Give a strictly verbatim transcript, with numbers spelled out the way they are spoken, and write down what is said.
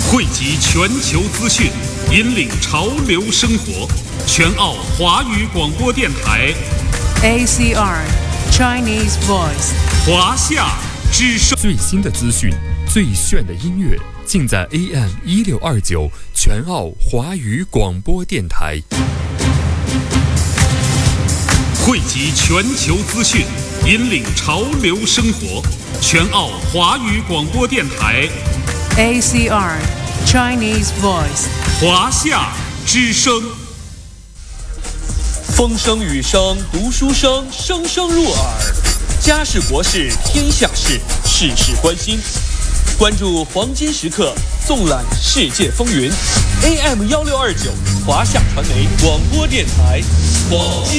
汇集全球资讯，引领潮流生活。全澳华语广播电台 A C R Chinese Voice 华夏之声， 最新的资讯，最炫的音乐，尽在 A M 一六二九全澳华语广播电台。 汇集全球资讯，引领潮流生活。全澳华语广播电台 A C R Chinese Voice 华夏之声。 风声雨声读书声，声声入耳。家事国事天下事，事事关心。关注黄金时刻，纵览世界风云。A M 一六二九华夏传媒广播电台，黄金。